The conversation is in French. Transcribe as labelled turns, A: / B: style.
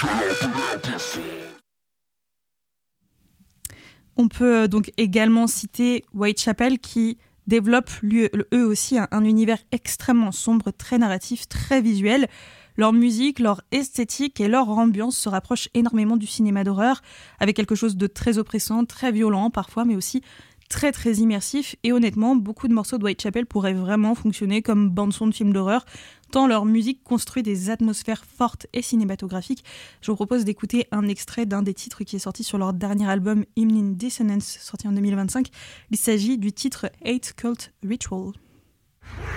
A: On peut donc également citer Whitechapel qui développent eux aussi un univers extrêmement sombre, très narratif, très visuel. Leur musique, leur esthétique et leur ambiance se rapprochent énormément du cinéma d'horreur, avec quelque chose de très oppressant, très violent parfois, mais aussi très très immersif. Et honnêtement, beaucoup de morceaux de Whitechapel pourraient vraiment fonctionner comme bande-son de films d'horreur, tant leur musique construit des atmosphères fortes et cinématographiques. Je vous propose d'écouter un extrait d'un des titres qui est sorti sur leur dernier album Hymn in Dissonance, sorti en 2025. Il s'agit du titre Hate Cult Ritual.